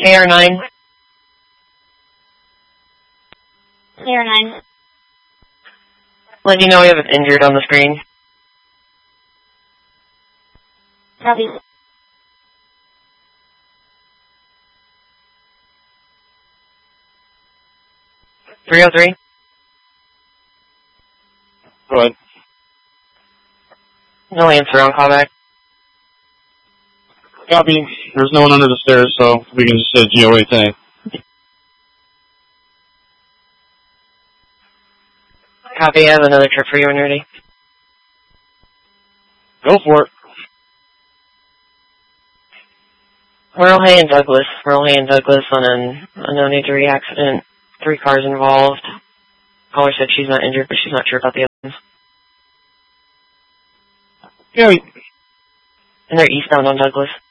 KR9. KR9. Let you know we have an injured on the screen. Copy. .303. Go ahead. No answer on callback. Copy. There's no one under the stairs, so we can just say GOA 10. Copy, I have another trip for you when you're ready. Go for it. Merle Hay and Douglas. Merle Hay and Douglas on an unknown injury accident. 3 cars involved. Caller said she's not injured, but she's not sure about the others. Yeah. And they're eastbound on Douglas.